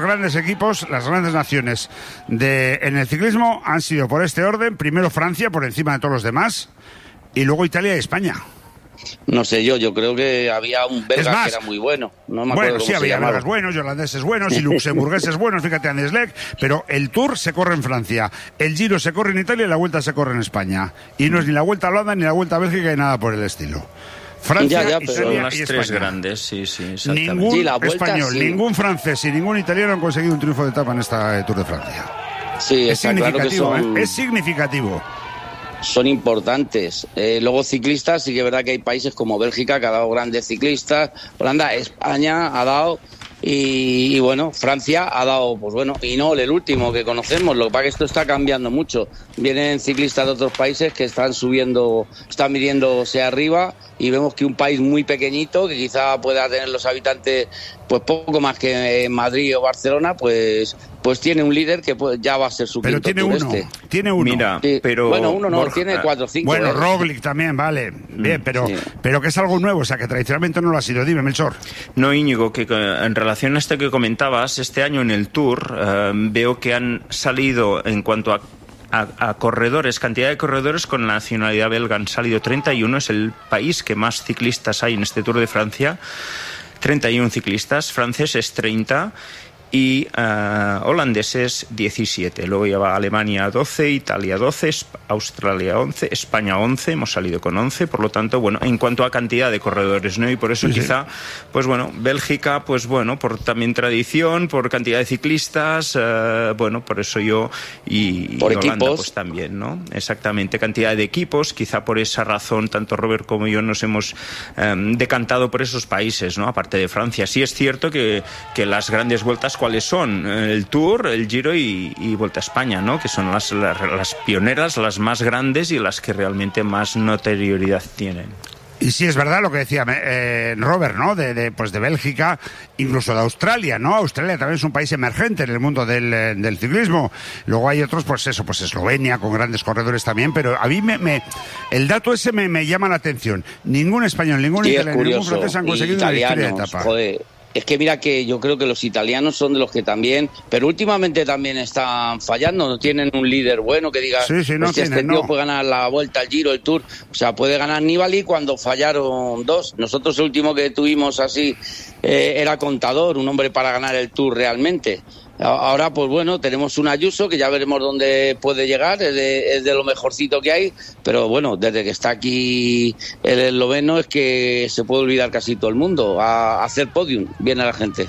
grandes equipos, las grandes naciones en el ciclismo han sido por este orden. Primero Francia, por encima de todos los demás, y luego Italia y España. No sé yo creo que había un belga que era muy bueno. No me acuerdo cómo se había llamaba. belgas buenos, holandeses buenos y luxemburgueses buenos, fíjate, Andy Schleck, pero el Tour se corre en Francia, el Giro se corre en Italia y la Vuelta se corre en España. Y no es ni la Vuelta a Holanda ni la Vuelta a Bélgica ni nada por el estilo. Francia, pero Italia las y tres España. Grandes, sí, exactamente. Ningún español, ningún francés y ningún italiano han conseguido un triunfo de etapa en esta Tour de Francia. Sí, es significativo, claro que es significativo. Son importantes. Luego ciclistas, sí que es verdad que hay países como Bélgica que ha dado grandes ciclistas, Holanda, España ha dado, y bueno, Francia ha dado, pues bueno, y no el último que conocemos. Lo que pasa es que esto está cambiando mucho. Vienen ciclistas de otros países que están subiendo, están midiéndose arriba, y vemos que un país muy pequeñito, que quizá pueda tener los habitantes pues poco más que Madrid o Barcelona, pues tiene un líder que ya va a ser su pero quinto Tour. Tiene uno. Mira, sí. pero bueno, uno no, Borja, tiene 4 o 5. Bueno, Roglic también, vale. Bien, pero que es algo nuevo, o sea, que tradicionalmente no lo ha sido. Dime, Melchor. No, Íñigo, que en relación a esto que comentabas, este año en el Tour veo que han salido, en cuanto a corredores, cantidad de corredores con nacionalidad belga, han salido 31, es el país que más ciclistas hay en este Tour de Francia, 31 ciclistas, franceses 30 y holandeses 17. Luego ya va Alemania 12, Italia 12, Australia 11, España 11, hemos salido con 11, por lo tanto, bueno, en cuanto a cantidad de corredores, ¿no? Y por eso quizá, pues bueno, Bélgica, pues bueno, por también tradición, por cantidad de ciclistas, bueno, por eso yo y por Holanda, equipos, pues también, ¿no? Exactamente, cantidad de equipos, quizá por esa razón, tanto Robert como yo nos hemos decantado por esos países, ¿no? Aparte de Francia. Sí es cierto que las grandes vueltas, ¿cuáles son? El Tour, el Giro y Vuelta a España, ¿no? Que son las pioneras, las más grandes y las que realmente más notoriedad tienen. Y sí, es verdad lo que decía Robert, ¿no? Pues de Bélgica, incluso de Australia, ¿no? Australia también es un país emergente en el mundo del ciclismo. Luego hay otros, pues eso, pues Eslovenia, con grandes corredores también, pero a mí el dato ese me llama la atención. Ningún español, ningún italiano, ningún francés han conseguido una victoria de etapa. Joder. Es que mira que yo creo que los italianos son de los que también, pero últimamente también están fallando, no tienen un líder bueno que diga, este tío puede ganar la Vuelta, el Giro, el Tour, o sea, puede ganar Nibali cuando fallaron dos. Nosotros el último que tuvimos así era Contador, un hombre para ganar el Tour realmente. Ahora, pues bueno, tenemos un Ayuso que ya veremos dónde puede llegar, es de lo mejorcito que hay, pero bueno, desde que está aquí el esloveno es que se puede olvidar casi todo el mundo. A hacer podium viene la gente.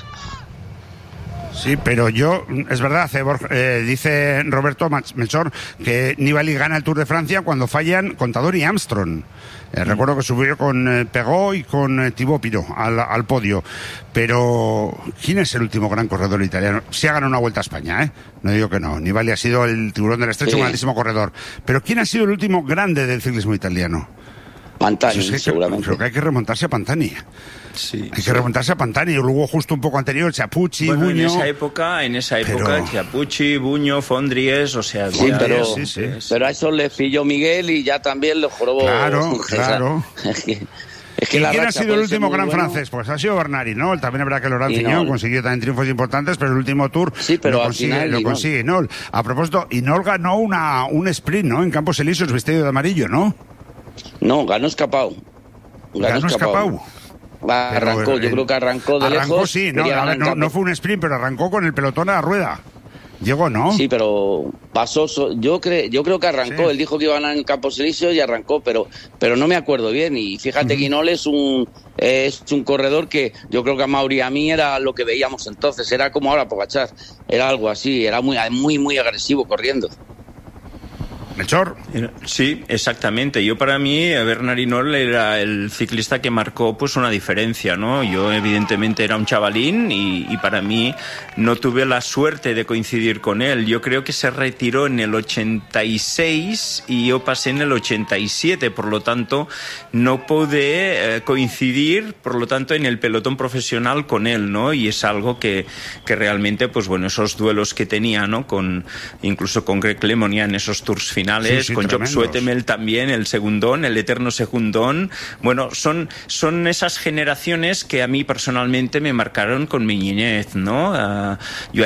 Sí, pero es verdad, dice Roberto Melchor que Nibali gana el Tour de Francia cuando fallan Contador y Armstrong. Recuerdo que subió con Pegó y con Thibaut Pinot al podio. Pero, ¿quién es el último gran corredor italiano? Sí ha ganado una Vuelta a España, ¿eh? No digo que no. Nibali ha sido el tiburón del estrecho, un grandísimo corredor. Pero, ¿quién ha sido el último grande del ciclismo italiano? Pantani, seguramente. Creo que hay que remontarse a Pantani. Sí, hay que remontarse a Pantani. Y luego, justo un poco anterior, Chiappucci, bueno, Buño. En esa época, Chiappucci, Buño, Fondries, o sea... Sí, pero a eso le pilló Miguel y ya también lo jorobó. Claro. Es que ¿Quién ha sido el último gran francés? Pues ha sido Bernard Hinault. También es verdad que Laurent Fignon consiguió también triunfos importantes, pero el último Tour lo consigue Hinault. A propósito, Hinault ganó un sprint, ¿no? En Campos Elíseos, vestido de amarillo, ¿no? No, ganó escapado. Ganó escapado. Arrancó, yo creo que arrancó de lejos. Sí, no fue un sprint, pero arrancó con el pelotón a la rueda. Llegó, ¿no? Sí, pero pasó. Yo creo que arrancó. Sí. Él dijo que iban en Campos Elíseos y arrancó, pero no me acuerdo bien. Y fíjate que Hinault es un corredor que yo creo que a Mauri y a mí era lo que veíamos entonces. Era como ahora Pogačar. Era algo así. Era muy, muy agresivo corriendo. Melchor. Sí, exactamente. Yo para mí Bernard Hinault era el ciclista que marcó pues una diferencia, ¿no? Yo evidentemente era un chavalín y para mí no tuve la suerte de coincidir con él. Yo creo que se retiró en el 86 y yo pasé en el 87, por lo tanto no pude coincidir, por lo tanto, en el pelotón profesional con él, ¿no? Y es algo que realmente, pues bueno, esos duelos que tenía, ¿no? Incluso con Greg LeMond ya en esos tours finales, con Job Sweetemel también, el segundón, el eterno segundón. Bueno, son esas generaciones que a mí personalmente me marcaron con mi niñez, ¿no? Yo